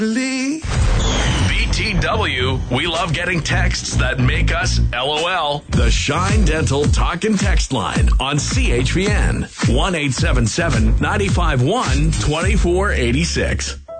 BTW, we love getting texts that make us LOL. The Shine Dental Talk and Text line on CHPN 1-877-951-2486.